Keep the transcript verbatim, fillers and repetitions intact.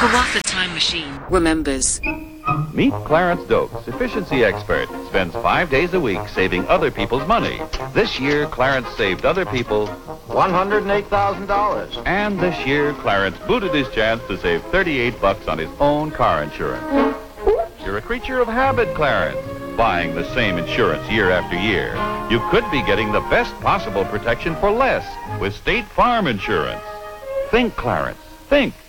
Kawasa Time Machine remembers. Meet Clarence Dokes, efficiency expert. Spends five days a week saving other people's money. This year, Clarence saved other people one hundred eight thousand dollars. And this year, Clarence booted his chance to save thirty-eight bucks on his own car insurance. You're a creature of habit, Clarence, buying the same insurance year after year. You could be getting the best possible protection for less with State Farm Insurance. Think, Clarence, think.